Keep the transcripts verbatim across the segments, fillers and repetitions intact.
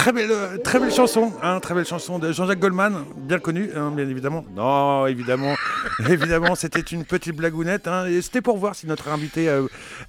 très belle, euh, très belle chanson, hein, très belle chanson de Jean-Jacques Goldman, bien connu, hein, bien évidemment. Non, évidemment, évidemment, c'était une petite blagounette. Hein, et c'était pour voir si notre invité euh,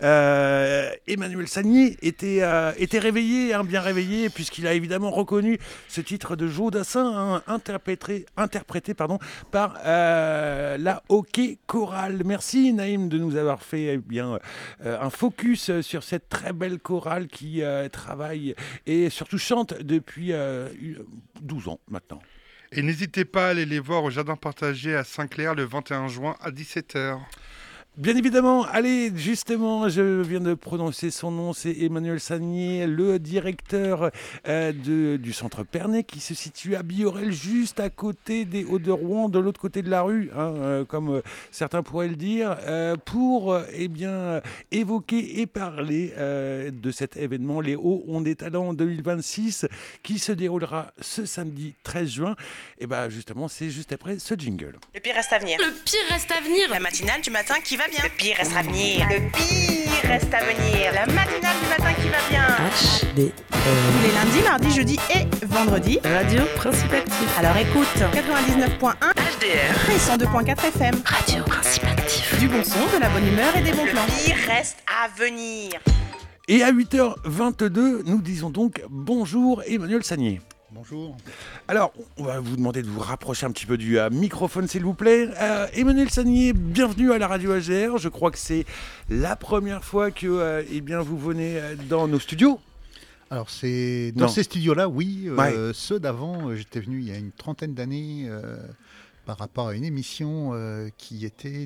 euh, Emmanuel Sagnier était, euh, était réveillé, hein, bien réveillé, puisqu'il a évidemment reconnu ce titre de Joe Dassin, hein, interprété, interprété pardon, par euh, la Hockey Chorale. Merci Naïm de nous avoir fait eh bien, euh, un focus sur cette très belle chorale qui euh, travaille et surtout chante depuis euh, douze ans maintenant. Et n'hésitez pas à aller les voir au Jardin Partagé à Saint-Clair le vingt et un juin à dix-sept heures. Bien évidemment, allez, justement, je viens de prononcer son nom, c'est Emmanuel Sagnier, le directeur euh, de, du centre Pernay qui se situe à Biorel, juste à côté des Hauts-de-Rouen, de l'autre côté de la rue, hein, euh, comme euh, certains pourraient le dire, euh, pour euh, eh bien, évoquer et parler euh, de cet événement, les Hauts ont des talents deux mille vingt-six, qui se déroulera ce samedi treize juin. Et bien justement, c'est juste après ce jingle. Le pire reste à venir. Le pire reste à venir. La matinale du matin qui va bien. Le pire reste à venir. Le pire reste à venir. La matinale du matin qui va bien. H D R. Tous les lundis, mardis, jeudis et vendredis. Radio Principe Actif. Alors écoute, quatre-vingt-dix-neuf point un H D R. et cent deux point quatre F M. Radio Principe Actif. Du bon son, de la bonne humeur et des bons Le plans. pire reste à venir. Et à huit heures vingt-deux, nous disons donc bonjour Emmanuel Sagnier. Bonjour. Alors, on va vous demander de vous rapprocher un petit peu du euh, microphone, s'il vous plaît. Euh, Emmanuel Sagnier, bienvenue à la radio A G R. Je crois que c'est la première fois que euh, eh bien, vous venez dans nos studios. Alors, c'est dans Non. ces studios-là, oui. Euh, Ouais. Ceux d'avant, euh, j'étais venu il y a une trentaine d'années euh, par rapport à une émission euh, qui était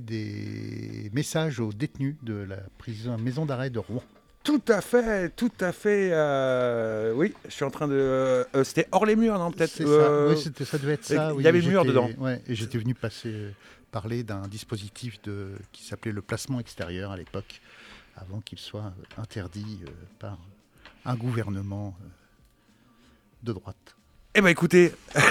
des messages aux détenus de la prison, maison d'arrêt de Rouen. Tout à fait, tout à fait. euh, oui, je suis en train de... euh, c'était hors les murs, non, peut-être C'est euh, ça, oui, c'était- ça devait être ça. il y oui. avait le mur J'étais- dedans. Ouais, et j'étais venu passer, euh, parler d'un dispositif de, qui s'appelait le placement extérieur à l'époque, avant qu'il soit euh, interdit euh, par un gouvernement euh, de droite. Eh bien, écoutez,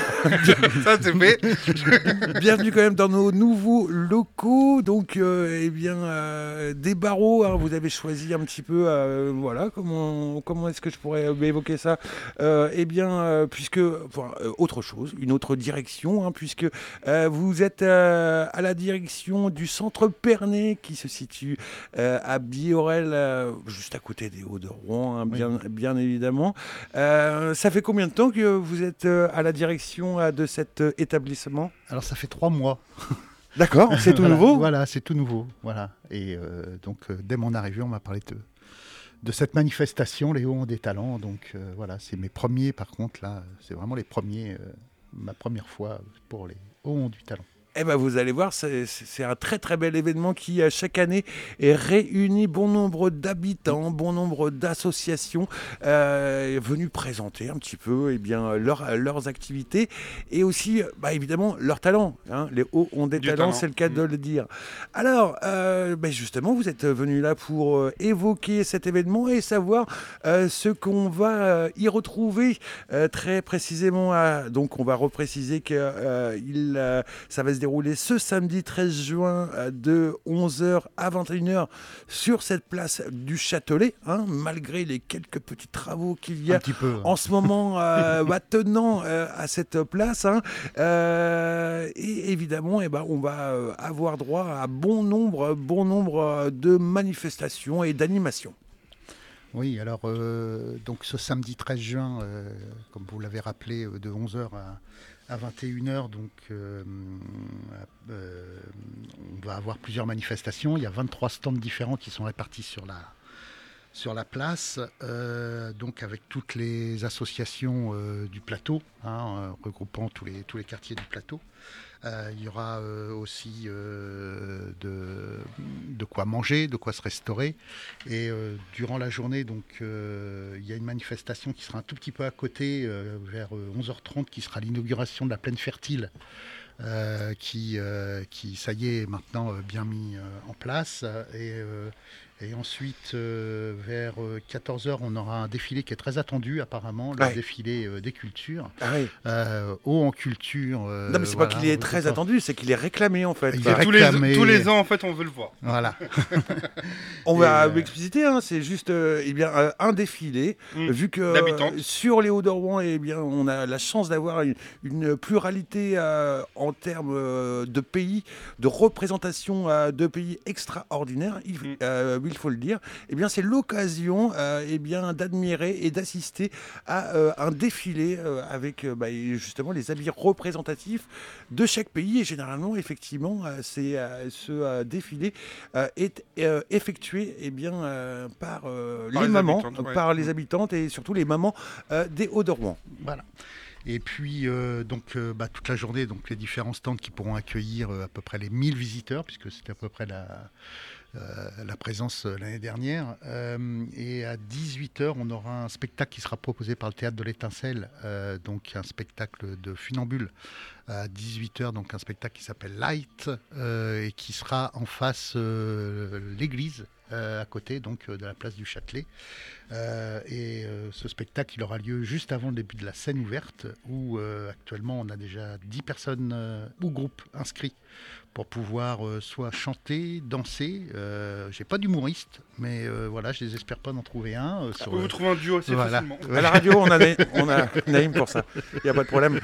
Ça, c'est fait. bienvenue quand même dans nos nouveaux locaux. Donc, euh, eh bien, euh, des barreaux, hein, vous avez choisi un petit peu, euh, voilà, comment, comment est-ce que je pourrais euh, évoquer ça Euh, Eh bien, euh, puisque, enfin, euh, autre chose, une autre direction, hein, puisque euh, vous êtes euh, à la direction du centre Pernay qui se situe euh, à Biorel, euh, juste à côté des Hauts-de-Rouen, hein, bien, bien évidemment. Euh, ça fait combien de temps que vous êtes euh, à la direction euh, de cet euh, établissement ? Alors, ça fait trois mois. D'accord, c'est tout Voilà, nouveau. Voilà, c'est tout nouveau. Voilà. Et euh, donc, euh, dès mon arrivée, on m'a parlé de, de cette manifestation, les Hauts ont des talents. Donc, euh, voilà, c'est mes premiers, par contre, là, c'est vraiment les premiers, euh, ma première fois pour les Hauts ont du talent. Eh ben, vous allez voir, c'est, c'est un très très bel événement qui, euh, chaque année, est réunit bon nombre d'habitants, bon nombre d'associations euh, venus présenter un petit peu eh bien, leur, leurs activités et aussi, bah, évidemment, leurs talents. Hein. Les Hauts ont des Du talents, talent. c'est le cas de le dire. Alors, euh, ben, justement, vous êtes venus là pour euh, évoquer cet événement et savoir euh, ce qu'on va euh, y retrouver euh, très précisément. À... Donc, on va repréciser que euh, il, euh, ça va se dérouler ce samedi treize juin euh, de onze heures à vingt et une heures sur cette place du Châtelet, hein, malgré les quelques petits travaux qu'il y a Un petit peu. hein. en ce moment euh, bah, tenant euh, à cette place. Hein. Euh, et évidemment, eh ben, on va euh, avoir droit à bon nombre, bon nombre euh, de manifestations et d'animations. Oui, alors, euh, donc ce samedi treize juin, euh, comme vous l'avez rappelé, euh, de onze heures à, à vingt et une heures, donc, euh, euh, on va avoir plusieurs manifestations. Il y a vingt-trois stands différents qui sont répartis sur la, sur la place, euh, donc avec toutes les associations euh, du plateau, hein, euh, regroupant tous les, tous les quartiers du plateau. Euh, il y aura euh, aussi euh, de, de quoi manger, de quoi se restaurer. Et euh, durant la journée, donc, euh, il y a une manifestation qui sera un tout petit peu à côté, euh, vers onze heures trente, qui sera l'inauguration de la plaine fertile, euh, qui, euh, qui, ça y est, est maintenant euh, bien mis euh, en place. Et, euh, Et ensuite, euh, vers quatorze heures, on aura un défilé qui est très attendu, apparemment, le Ouais. défilé euh, des cultures. Ah oui. Euh, haut en culture. euh, Non, mais c'est voilà, pas qu'il est on très peut pas- attendu, c'est qu'il est réclamé en fait. Il Enfin, est tous, les, réclamé. tous les ans, en fait, on veut le voir. Voilà. on va Et, euh, expliciter, hein, c'est juste euh, eh bien, euh, un défilé, Mm. vu que D'habitantes. euh, sur les Hauts-de-Rouen, eh bien, on a la chance d'avoir une, une pluralité euh, en termes euh, de pays, de représentation euh, de pays extraordinaires, il, Mm. euh, il faut le dire. Eh bien, c'est l'occasion euh, eh bien, d'admirer et d'assister à euh, un défilé euh, avec euh, bah, justement les habits représentatifs de chaque pays. Et généralement, effectivement, euh, c'est, euh, ce euh, défilé euh, est euh, effectué eh bien, euh, par, euh, Par les les mamans, habitantes, ouais. par les Mm. habitantes et surtout les mamans euh, des Hauts-de-Rouen. Voilà. Et puis, euh, donc, euh, bah, toute la journée, donc, les différents stands qui pourront accueillir euh, à peu près les mille visiteurs, puisque c'était à peu près la, euh, la présence euh, l'année dernière. Euh, et à dix-huit heures, on aura un spectacle qui sera proposé par le Théâtre de l'Étincelle, euh, donc un spectacle de funambule. À dix-huit heures, donc un spectacle qui s'appelle Light, euh, et qui sera en face euh, l'église, euh, à côté donc euh, de la place du Châtelet. Euh, et euh, ce spectacle, il aura lieu juste avant le début de la scène ouverte, où euh, actuellement on a déjà dix personnes euh, ou groupes inscrits pour pouvoir euh, soit chanter, danser. Euh, j'ai pas d'humoriste, mais euh, voilà, je désespère pas d'en trouver un. euh, sur, Vous vous trouvez un duo assez voilà. facilement. À la radio, on a, Na- on a Naïm pour ça. Il n'y a pas de problème.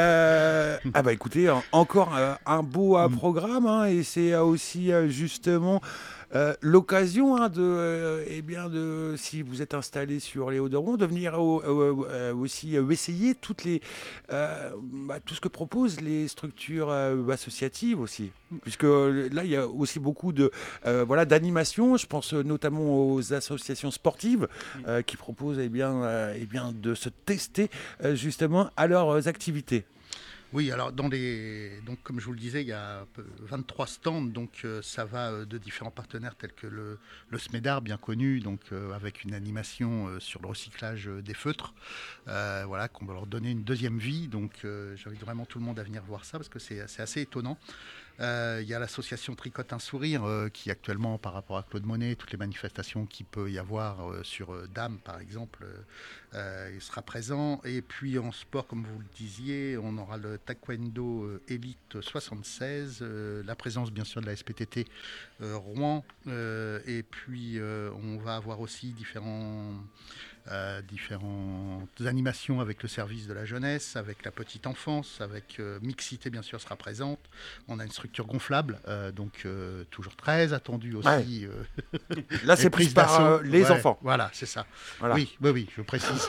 Euh, ah bah écoutez, en- encore euh, un beau euh, programme, hein, et c'est euh, aussi euh, justement euh, l'occasion hein, de, euh, eh bien de, si vous êtes installé sur les Hauts-de-Rouen, de venir au- au- euh, aussi euh, essayer toutes les, euh, bah, tout ce que proposent les structures euh, associatives aussi. Puisque euh, là, il y a aussi beaucoup de, euh, voilà, d'animation. Je pense euh, notamment aux associations sportives euh, qui proposent eh bien, euh, eh bien, de se tester euh, justement à leurs activités. Oui, alors dans les donc comme je vous le disais, il y a vingt-trois stands, donc euh, ça va euh, de différents partenaires tels que le, le Smedar, bien connu, donc euh, avec une animation euh, sur le recyclage euh, des feutres, euh, voilà, qu'on va leur donner une deuxième vie. Donc euh, j'invite vraiment tout le monde à venir voir ça parce que c'est c'est assez étonnant. Euh, Il y a l'association Tricote un sourire euh, qui actuellement, par rapport à Claude Monet, toutes les manifestations qu'il peut y avoir euh, sur euh, Dame par exemple, euh, euh, il sera présent. Et puis en sport, comme vous le disiez, on aura le Taekwondo euh, Elite soixante-seize, euh, la présence bien sûr de la S P T T euh, Rouen, euh, et puis euh, on va avoir aussi différents... Euh, différentes animations avec le service de la jeunesse, avec la petite enfance, avec euh, Mixité bien sûr sera présente. On a une structure gonflable, euh, donc euh, toujours très attendue aussi. Ouais. euh, Là, et c'est pris par d'assaut. euh, les Ouais, enfants. Voilà, c'est ça. Voilà. Oui, oui, oui, je précise.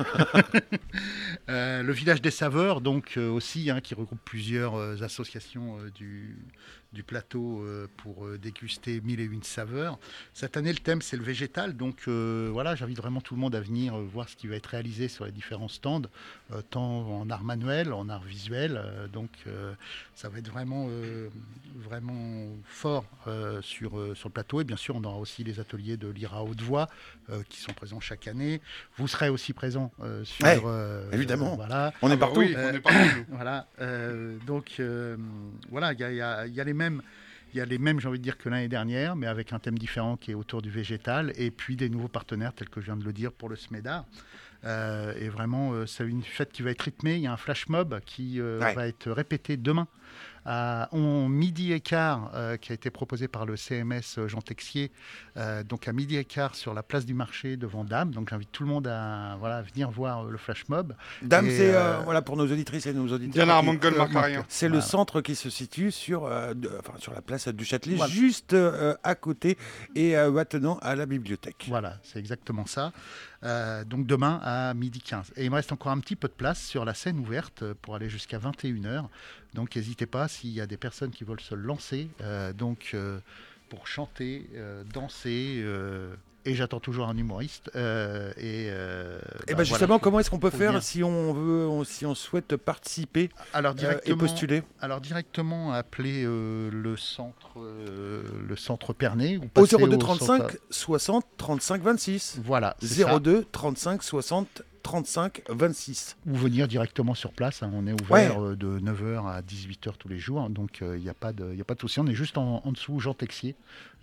Euh, le village des saveurs, donc euh, aussi, hein, qui regroupe plusieurs euh, associations euh, du, du plateau euh, pour euh, déguster mille et une saveurs. Cette année, le thème, c'est le végétal. Donc euh, voilà, j'invite vraiment tout le monde à venir euh, voir ce qui va être réalisé sur les différents stands, euh, tant en art manuel, en art visuel. Euh, donc euh, ça va être vraiment, euh, vraiment fort euh, sur, euh, sur le plateau. Et bien sûr, on aura aussi les ateliers de l'I R A Haute-Voix euh, qui sont présents chaque année. Vous serez aussi présents euh, sur... Ouais, euh, évidemment. euh, voilà. On est Ah bah partout. oui, Euh, on est partout. nous. Voilà, euh, donc euh, voilà, il y a, il y a- il y a les mêmes, il y a les mêmes, j'ai envie de dire, que l'année dernière, mais avec un thème différent qui est autour du végétal, et puis des nouveaux partenaires tels que je viens de le dire pour le Smedar. Euh, et vraiment, euh, c'est une fête qui va être rythmée. Il y a un flash mob qui euh, Ouais. va être répété demain à on- midi et quart, euh, qui a été proposé par le C M S Jean Texier, euh, donc à midi et quart sur la place du marché devant Dame. Donc j'invite tout le monde à voilà, venir voir euh, le flash mob. Dame, Et, c'est euh, euh, voilà, pour nos auditrices et nos auditeurs. Diana qui- Armangol, euh, Marc Marc. Arien. C'est le Voilà. centre qui se situe sur, euh, de- enfin, sur la place du Châtelet, Voilà. juste euh, à côté et euh, attenant à la bibliothèque. Voilà, c'est exactement ça. Euh, donc demain à midi quinze. Et il me reste encore un petit peu de place sur la scène ouverte euh, pour aller jusqu'à vingt et une heures. Donc n'hésitez pas s'il y a des personnes qui veulent se lancer euh, donc, euh, pour chanter, euh, danser. euh, et j'attends toujours un humoriste. euh, et euh, Et bah, ben justement, voilà. comment est-ce qu'on peut Faut faire venir. si on veut, on- si on souhaite participer Alors euh, et directement, postuler? alors directement appeler euh, le centre, euh, le centre Pernay ou Au passer zéro deux au trente-cinq centre- soixante trente-cinq vingt-six. Voilà, c'est ça. zéro deux trente-cinq soixante trente-cinq vingt-six. Ou venir directement sur place, hein. On est ouvert ouais. euh, de neuf heures à dix-huit heures tous les jours, donc il euh, n'y a pas de, y a pas de souci, on est juste en, en dessous, Jean Texier,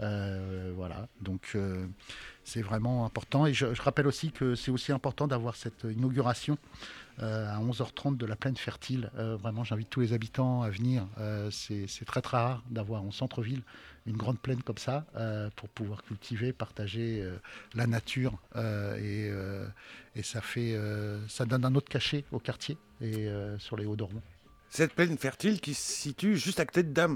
euh, voilà, donc euh, c'est vraiment important, et je, je rappelle aussi que c'est aussi important d'avoir cette inauguration euh, à onze heures trente de la plaine fertile, euh, vraiment j'invite tous les habitants à venir, euh, c'est, c'est très très rare d'avoir en centre-ville une grande plaine comme ça, euh, pour pouvoir cultiver, partager euh, la nature, euh, et, euh, et ça, fait, euh, ça donne un autre cachet au quartier et euh, sur les Hauts-d'Ormont. Cette plaine fertile qui se situe juste à côté de Dames.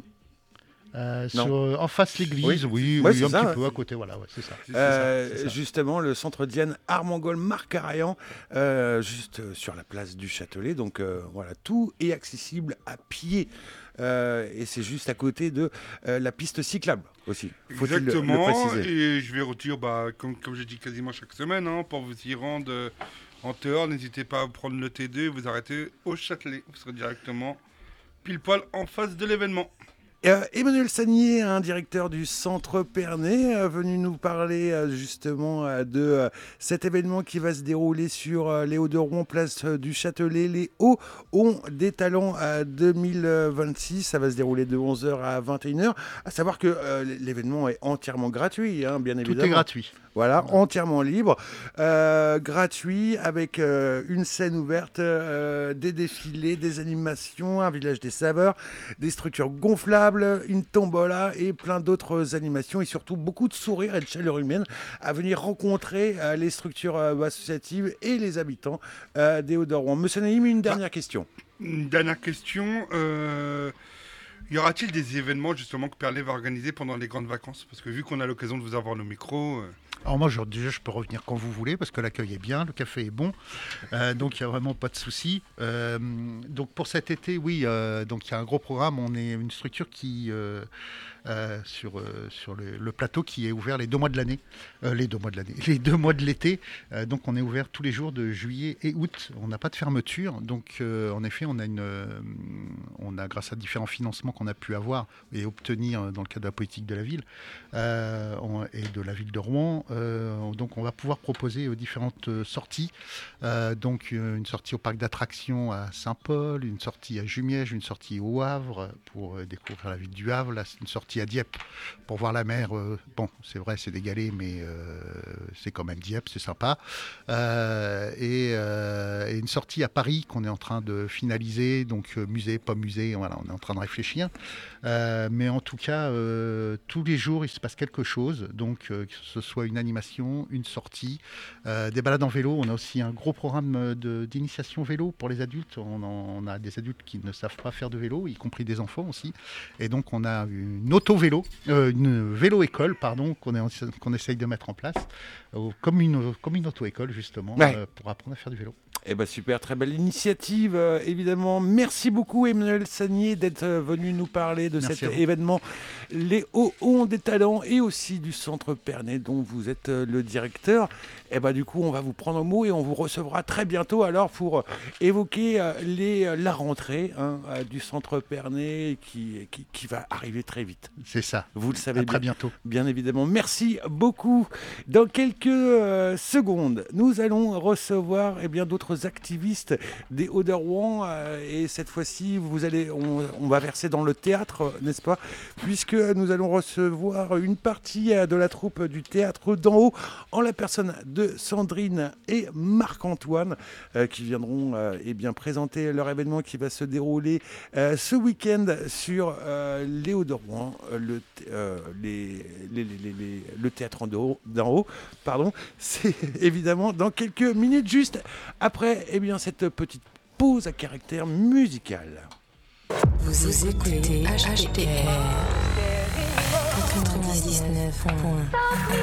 Euh, sur, en face l'église, oui, oui, ouais, oui un ça, petit ouais. peu à côté, voilà, ouais, c'est ça. C'est, euh, c'est ça, c'est ça. Justement, le centre Diane Armengol Marcarayan, euh, juste sur la place du Châtelet, donc euh, voilà, tout est accessible à pied. Euh, et c'est juste à côté de euh, la piste cyclable aussi. Faut-il Exactement, le, le préciser. Et je vais redire, bah, comme, comme je dis quasiment chaque semaine, hein, pour vous y rendre euh, en Théor, n'hésitez pas à prendre le T deux et vous arrêter au Châtelet. Vous serez directement pile poil en face de l'événement. Euh, Emmanuel Sagnier, un directeur du Centre Pernay, euh, venu nous parler euh, justement euh, de euh, cet événement qui va se dérouler sur euh, les Hauts-de-Rouen, place euh, du Châtelet. Les Hauts ont des talents euh, deux mille vingt-six. Ça va se dérouler de onze heures à vingt et une heures. À savoir que euh, l'événement est entièrement gratuit, hein, bien évidemment. Tout est gratuit. Voilà, ouais. Entièrement libre, euh, gratuit, avec euh, une scène ouverte, euh, des défilés, des animations, un village des saveurs, des structures gonflables, une tombola et plein d'autres animations, et surtout beaucoup de sourires et de chaleur humaine à venir rencontrer euh, les structures euh, associatives et les habitants euh, des Hauts-de-Rouen. Monsieur Naïm, une dernière ah, question. Une dernière question. Euh... Y aura-t-il des événements justement que Pernay va organiser pendant les grandes vacances ? Parce que vu qu'on a l'occasion de vous avoir nos micros... Euh... Alors moi, je, déjà, je peux revenir quand vous voulez, parce que l'accueil est bien, le café est bon, euh, donc il n'y a vraiment pas de souci. Euh, donc pour cet été, oui, euh, donc il y a un gros programme. On est une structure qui... Euh, Euh, sur, euh, sur le, le plateau qui est ouvert les deux mois de l'année, euh, les deux mois de l'année, les deux mois de l'été. Euh, donc on est ouvert tous les jours de juillet et août. On n'a pas de fermeture. Donc euh, en effet, on a une, euh, on a grâce à différents financements qu'on a pu avoir et obtenir dans le cadre de la politique de la ville euh, on, et de la ville de Rouen. Euh, donc on va pouvoir proposer euh, différentes euh, sorties. Euh, donc euh, une sortie au parc d'attractions à Saint-Paul, une sortie à Jumièges, une sortie au Havre pour euh, découvrir la ville du Havre, là, une sortie à Dieppe pour voir la mer. Euh, bon, c'est vrai, c'est des galets, mais euh, c'est quand même Dieppe, c'est sympa. Euh, et, euh, et une sortie à Paris qu'on est en train de finaliser, donc euh, musée, pas musée, voilà, on est en train de réfléchir. Euh, mais en tout cas, euh, tous les jours, il se passe quelque chose, donc euh, que ce soit une animation, une sortie, euh, des balades en vélo. On a aussi un gros programme de, d'initiation vélo pour les adultes. On, en, on a des adultes qui ne savent pas faire de vélo, y compris des enfants aussi. Et donc, on a une auto-vélo, euh, une vélo-école, pardon, qu'on, est, qu'on essaye de mettre en place, euh, comme, une, comme une auto-école, justement, ouais. euh, pour apprendre à faire du vélo. Eh ben super, très belle initiative, euh, évidemment. Merci beaucoup, Emmanuel Sagnier, d'être euh, venu nous parler de Merci cet événement. Les Hauts ont des talents et aussi du Centre Pernay, dont vous êtes euh, le directeur. Eh ben du coup, on va vous prendre au mot et on vous recevra très bientôt alors pour euh, évoquer euh, les, euh, la rentrée hein, euh, du Centre Pernay qui, qui, qui va arriver très vite. C'est ça. Vous le savez à bien. Très bientôt. Bien évidemment. Merci beaucoup. Dans quelques euh, secondes, nous allons recevoir eh bien, d'autres activistes des Hauts-de-Rouen euh, et cette fois-ci vous allez on, on va verser dans le théâtre, n'est-ce pas, puisque nous allons recevoir une partie euh, de la troupe du théâtre d'en haut en la personne de Sandrine et Marc-Antoine euh, qui viendront euh, eh bien, présenter leur événement qui va se dérouler euh, ce week-end sur euh, les Hauts-de-Rouen, euh, le, euh, les, les, les, les, le théâtre d'en haut, d'en haut pardon, c'est évidemment dans quelques minutes juste après eh bien, cette petite pause à caractère musical. Vous, Vous écoutez H P R quatre-vingt-dix-neuf point un.